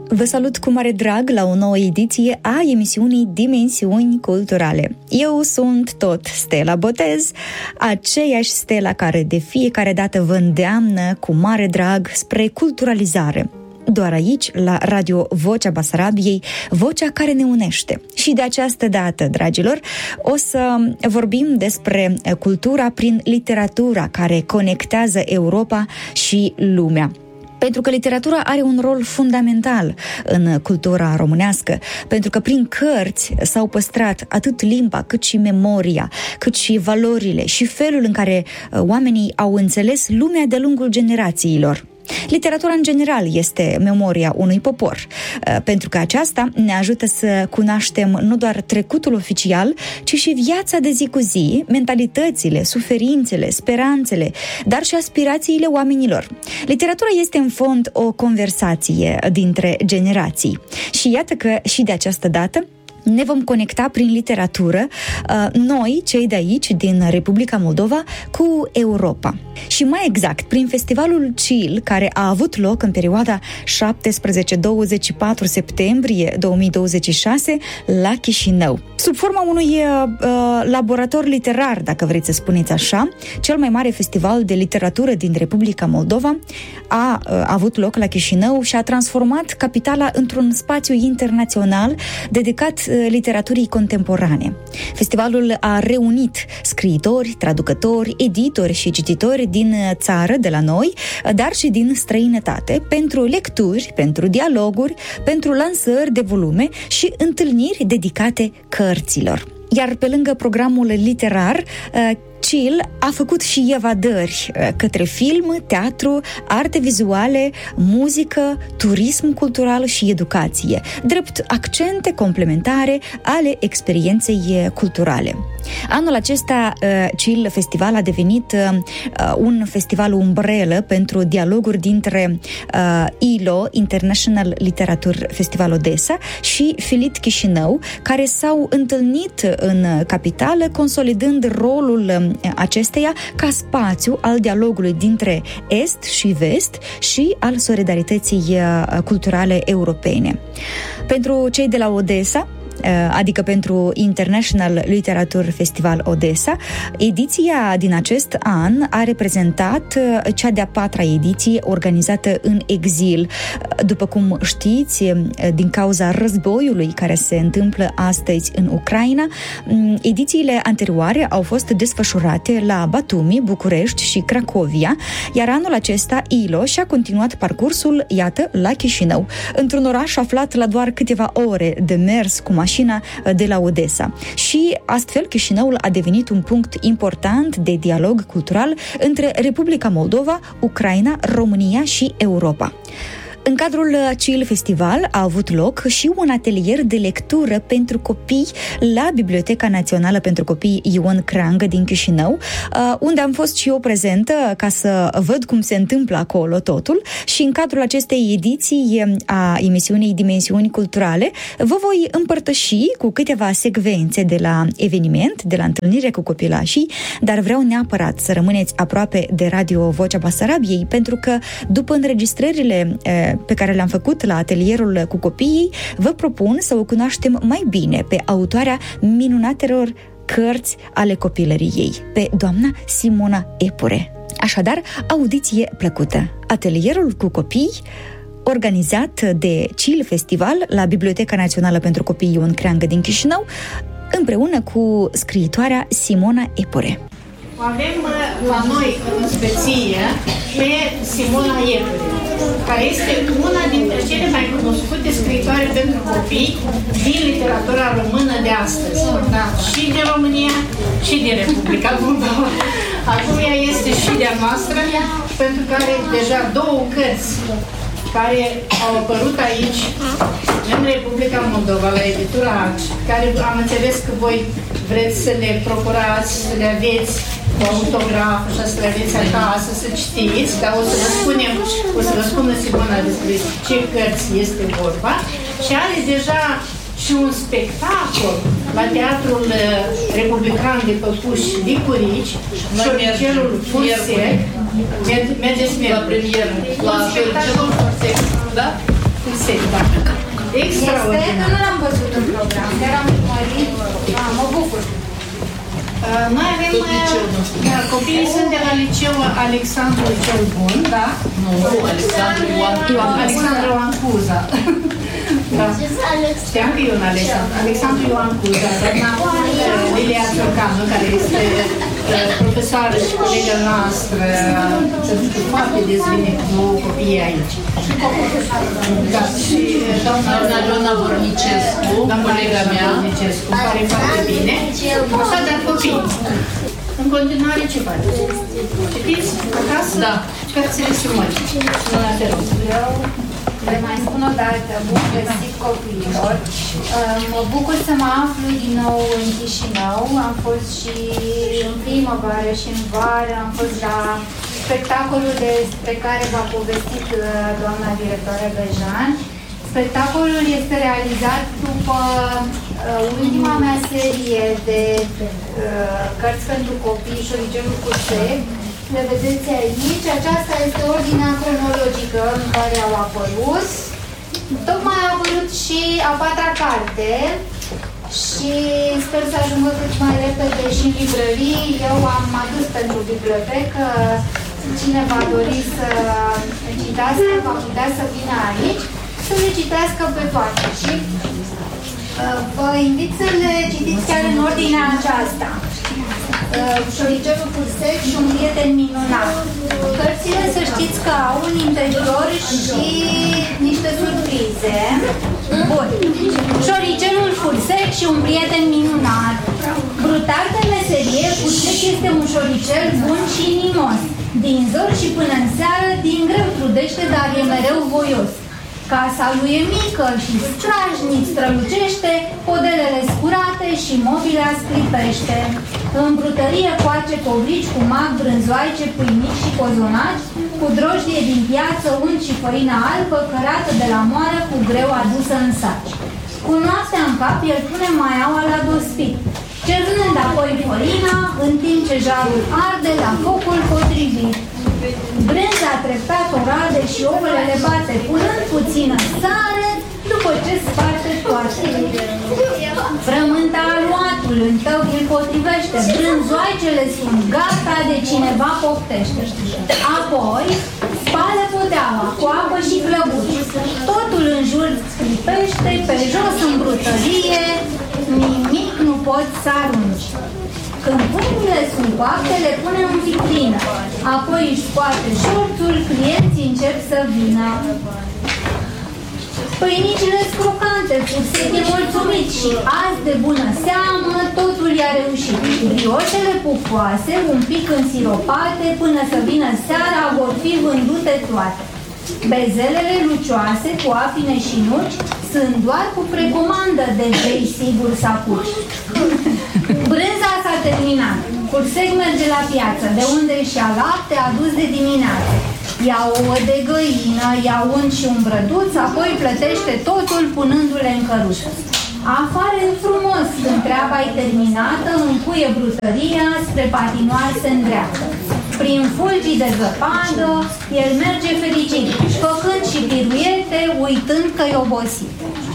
Vă salut cu mare drag la o nouă ediție a emisiunii Dimensiuni Culturale. Eu sunt tot Stella Botez, aceeași Stella care de fiecare dată vă îndeamnă cu mare drag spre culturalizare. Doar aici, la Radio Vocea Basarabiei, vocea care ne unește. Și de această dată, dragilor, o să vorbim despre cultura prin literatura care conectează Europa și lumea. Pentru că literatura are un rol fundamental în cultura românească, pentru că prin cărți s-au păstrat atât limba, cât și memoria, cât și valorile și felul în care oamenii au înțeles lumea de-a lungul generațiilor. Literatura în general este memoria unui popor, pentru că aceasta ne ajută să cunoaștem nu doar trecutul oficial, ci și viața de zi cu zi, mentalitățile, suferințele, speranțele, dar și aspirațiile oamenilor. Literatura este în fond o conversație dintre generații. Și iată că și de această dată ne vom conecta prin literatură, noi, cei de aici, din Republica Moldova, cu Europa. Și mai exact, prin festivalul CIL, care a avut loc în perioada 17-24 septembrie 2026 la Chișinău. Sub forma unui laborator literar, dacă vreți să spuneți așa, cel mai mare festival de literatură din Republica Moldova a avut loc la Chișinău și a transformat capitala într-un spațiu internațional dedicat literaturii contemporane. Festivalul a reunit scriitori, traducători, editori și cititori din țară, de la noi, dar și din străinătate, pentru lecturi, pentru dialoguri, pentru lansări de volume și întâlniri dedicate cărților. Iar pe lângă programul literar, CIL a făcut și evadări către film, teatru, arte vizuale, muzică, turism cultural și educație, drept accente complementare ale experienței culturale. Anul acesta, CIL Festival a devenit un festival umbrelă pentru dialoguri dintre ILO, International Literature Festival Odessa, și Filit Chișinău, care s-au întâlnit în capitală, consolidând rolul acesteia ca spațiu al dialogului dintre Est și Vest și al solidarității culturale europene. Pentru cei de la Odessa, adică pentru International Literature Festival Odessa, ediția din acest an a reprezentat cea de-a 4-a ediție organizată în exil. După cum știți, din cauza războiului care se întâmplă astăzi în Ucraina, edițiile anterioare au fost desfășurate la Batumi, București și Cracovia, iar anul acesta ILO și-a continuat parcursul, iată, la Chișinău, într-un oraș aflat la doar câteva ore de mers cu mașina de la Odessa. Și astfel Chișinăul a devenit un punct important de dialog cultural între Republica Moldova, Ucraina, România și Europa. În cadrul CIL Festival a avut loc și un atelier de lectură pentru copii la Biblioteca Națională pentru Copii Ion Creangă din Chișinău, unde am fost și eu prezentă ca să văd cum se întâmplă acolo totul, și în cadrul acestei ediții a emisiunii Dimensiuni Culturale vă voi împărtăși cu câteva secvențe de la eveniment, de la întâlnire cu copilașii, dar vreau neapărat să rămâneți aproape de Radio Vocea Basarabiei, pentru că după înregistrările pe care le-am făcut la atelierul cu copiii, vă propun să o cunoaștem mai bine pe autoarea minunatelor cărți ale copilăriei, pe doamna Simona Epure. Așadar, audiție plăcută. Atelierul cu copii, organizat de CIL Festival la Biblioteca Națională pentru Copii Ion Creangă din Chișinău, împreună cu scriitoarea Simona Epure. Avem la noi în speție pe Simona Epure, care este una dintre cele mai cunoscute scriitoare pentru copii din literatura română de astăzi. Da, și din România, și din Republica Moldova. Acum ea este și de-a noastră, pentru că are deja 2 cărți care au apărut aici, în Republica Moldova, la editura Arci, care am înțeles că voi vreți să le procurați, să le aveți cu autograf, așa, să le aveți acasă, să citiți, dar o să vă spună Simona despre ce cărți este vorba. Și are deja și un spectacol la Teatrul Republican de Păpuși Licurici, Șoricelul Fursec. Mergeți la premieră, la Șoricelul Fursec, da? Fulsec, da. Extraordinar. Este că nu l-am văzut în program, chiar am urmărit, mă bucur. Noi avem, copiii sunt de la liceu Alexandru cel Bun, da? Nu, Alexandru Ioan Cuza. Da. Știam că e un Alexandru Ioan Cuza, doamna Lilia Ciorcanu, care este profesoară și colega noastră, foarte dezvine cu copiii aici. Da, și doamna Iona Vornicescu, colega mea. Vornicescu, care foarte bine. Așa, dar copii. În continuare, ce faceți? Citiți acasă? Da. Cărțile sumări. Te rog. Le mai spun o dată, bun găsit copiilor. Mă bucur să mă aflu din nou în Chișinău. Am fost și în primăvară și în vară. Am fost la spectacolul despre care v-a povestit doamna directoare Bejan. Spectacolul este realizat după ultima mea serie de cărți pentru copii, Șoricelul Fulsec. Le vedeți aici, aceasta este ordinea cronologică în care au apărut. Tocmai a apărut și a patra carte și sper să ajungă cât mai repede și în librării. Eu am adus pentru bibliotecă. Cine va dori să citească, va putea să vină aici, să le citească pe toate. Și vă invit să le citiți chiar în ordinea aceasta. Șoricelul Fulsec și un prieten minunat. Cărțile, să știți că au în interior și niște surprize. Bun. Șoricelul Fulsec și un prieten minunat. Brutar de meserie, Fulsec este un șoricel bun și inimos. Din zor și până în seară, din greu trudește, dar e mereu voios. Casa lui e mică și strajnic strălucește, podelele scurate și mobilea sclipește. În brutărie coace covrici cu mac, brânzoaice, pui mici și cozonaci, cu drojdie din piață, unt și făină albă, cărată de la moară, cu greu adusă în saci. Cu noaptea în cap, el pune maiaua la dospit, cerânând apoi făina, în timp ce jarul arde la focul potrivit. Brânza treptat o rade și ouăle le bate, punând puțină sare, după ce sparte toate. Frământa aluatul în tău îl potrivește, brânzoaicele sunt gata de cineva poftește. Apoi spală poteaua cu apă și clăbuci. Totul în jur sclipește, pe jos în brutărie, nimic nu poți să arunci. Când pâinile sunt coapte, le pune în vitrină. Apoi își scoate șorțul, clienții încep să vină. Pâinicile scrocante, Fulsec e mulțumit și azi de bună seamă totul i-a reușit. Brioșele pufoase, un pic însiropate, până să vină seara vor fi vândute toate. Bezelele lucioase cu afine și nuci sunt doar cu precomandă, de vei sigur să apuci. Brânza s-a terminat. Fulsec merge la piață, de unde își ia lapte adus de dimineață. Ia ouă de găină, ia unt și un brăduț, apoi plătește totul punându-le în căruță. Afară e frumos, când treaba-i terminată, încuie brutăria, spre patinoar se îndreaptă. Prin fulgii de zăpadă, el merge fericit, făcând și piruete, uitând că-i obosit.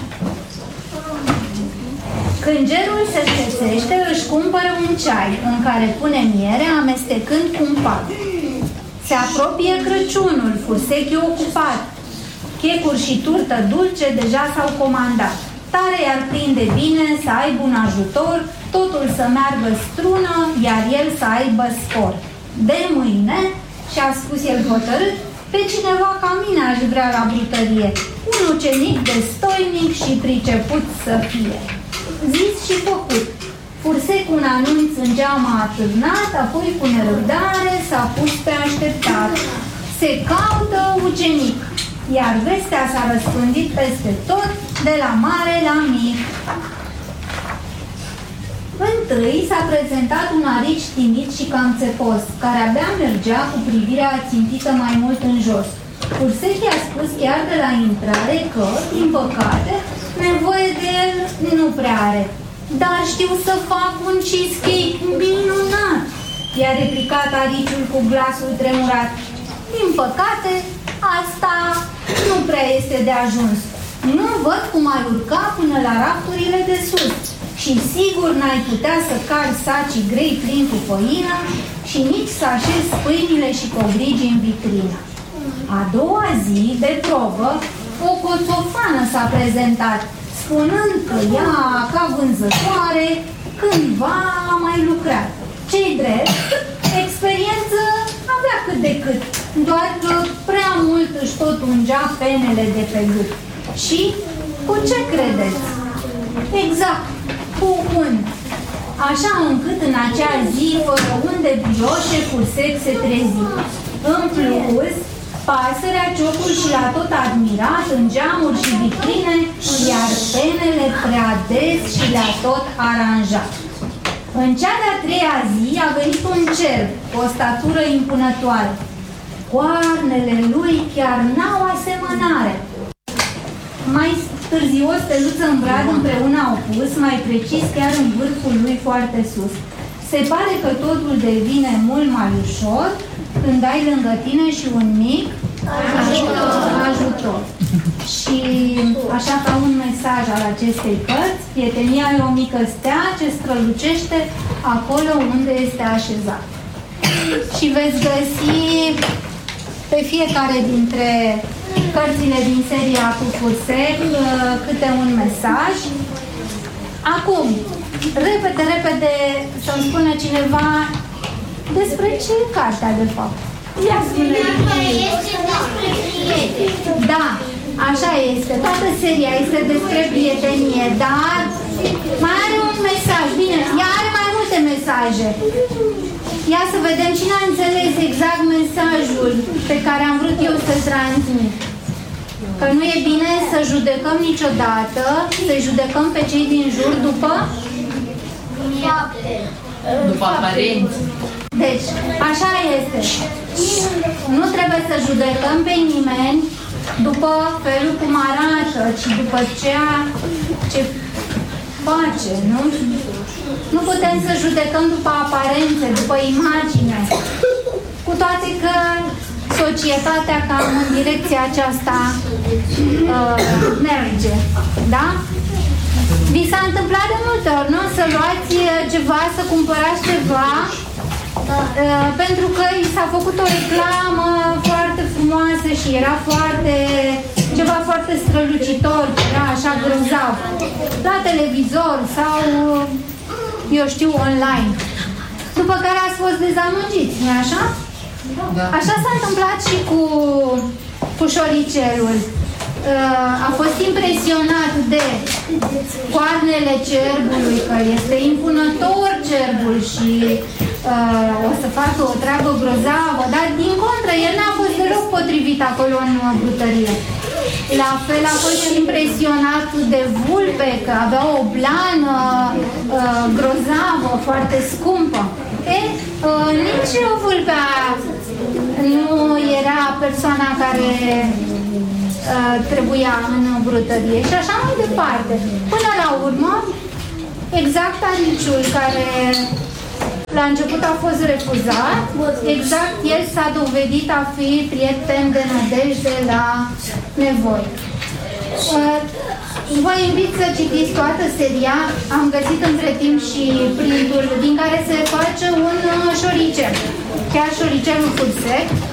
Când gerul se sfețește, își cumpără un ceai, în care pune miere, amestecând cu un pat. Se apropie Crăciunul, Fulsec e ocupat. Checuri și turtă dulce deja s-au comandat. Tare i-ar prinde bine să aibă un ajutor, totul să meargă strună, iar el să aibă spor. De mâine, și-a spus el hotărât, pe cineva ca mine aș vrea la brutărie, un ucenic destoinic și priceput să fie. Zis și făcut. Fulsec un anunț în geama atârnat, apoi cu nerăbdare s-a pus pe așteptat. Se caută ucenic, iar vestea s-a răspândit peste tot, de la mare la mic. Întâi s-a prezentat un arici timid și cam țepos, care abia mergea cu privirea țintită mai mult în jos. Fulsec i-a spus chiar de la intrare că, din păcate, nevoie de el nu prea are. Dar știu să fac un cheesecake minunat, i-a replicat ariciul cu glasul tremurat. Din păcate, asta nu prea este este de ajuns. Nu văd cum ai urca până la rafturile de sus. Și sigur n-ai putea să cari sacii grei plini cu făină și nici să așezi pâinile și covrigii în vitrină. A doua zi de probă, o coțofană s-a prezentat, spunând că ea, ca vânzătoare, cândva a mai lucrat. Ce-i drept, experiență avea cât de cât, doar că prea mult își tot ungea penele de pe gât. Și cu ce credeți? Exact, cu un. Așa încât în acea zi, fără unde brioșe, Cursec se trezi. În plus, pasărea ciocul și l-a tot admirat în geamuri și vitrine, iar penele prea des și le-a tot aranjat. În cea de-a treia zi a venit un cerb, cu o statură impunătoare. Coarnele lui chiar n-au asemănare. Mai târziu o steluță în brad împreună au pus, mai precis chiar în vârful lui foarte sus. Se pare că totul devine mult mai ușor când ai lângă tine și un mic ajutor. Și așa ca un mesaj al acestei cărți, prietenia e o mică stea ce strălucește acolo unde este așezat. Și veți găsi pe fiecare dintre cărțile din seria cu Cursec câte un mesaj. Acum, repede să-mi spună cineva despre ce e cartea de fapt. Da, așa este. Toată seria este despre prietenie, dar mai are un mesaj. Bine, ea are mai multe mesaje. Ia să vedem cine a înțeles exact mesajul pe care am vrut eu să-l transmit. Că nu e bine să judecăm niciodată, să-i judecăm pe cei din jur după aparență. Deci, așa este. Nu trebuie să judecăm pe nimeni după felul cum arată, ci după ceea ce face, nu? Nu putem să judecăm după aparențe, după imagine. Cu toate că societatea cam în direcția aceasta merge, da? Vi s-a întâmplat de multe ori, nu? Să luați ceva, să cumpărați ceva pentru că i s-a făcut o reclamă foarte frumoasă și era ceva foarte strălucitor, era așa grozav, la televizor sau, eu știu, online. După care ați fost dezamăgiți, nu-i așa? Da. Așa s-a întâmplat și cu șoricelul. A fost impresionat de coarnele cerbului, că este impunător cerbul și o să facă o treabă grozavă, dar din contră, el n-a fost deloc potrivit acolo în brutărie. La fel a fost impresionat de vulpe, că avea o blană grozavă, foarte scumpă. Nici vulpea nu era persoana care trebuia în brutărie și așa mai departe. Până la urmă, exact ariciul care la început a fost refuzat, exact el s-a dovedit a fi prieten de nădejde la nevoi. Vă invit să citiți toată seria, am găsit între timp și printul din care se face un șoricel, chiar șoricelul Cursec.